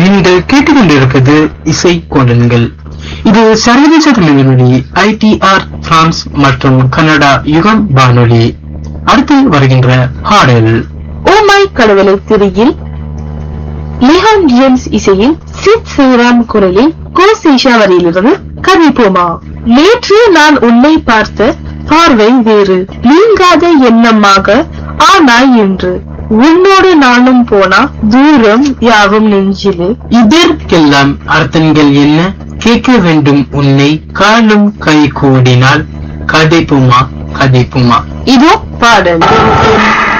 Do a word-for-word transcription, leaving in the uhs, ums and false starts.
நீங்கள் கேட்டுக்கொண்டிருப்பது இசை கோலன்கள். இது சர்வதேச தமிழொலி ஐ டி ஆர் பிரான்ஸ் மற்றும் கனடா யுகம் வானொலி. அடுத்து வருகின்ற பாடல் ஓமை கடவுளை திரியில் லிஹான் ஜேம்ஸ் இசையில் சித் சிவராம் குரலில் கோசேஷா வரியிலிருந்து கவிப்போமா. நேற்று நான் உன்னை பார்த்த பார்வை வேறு, நீங்காத எண்ணமாக ஆனாய் என்று. உன்னோடு நானும் போனா தூரம் யாவும் நெஞ்சிலே. இதற்கெல்லாம் அர்த்தங்கள் என்ன? கேட்க வேண்டும் உன்னை காலும் கை கூடினால் கதைப்புமா கதைப்புமா. இதோ பாடல்.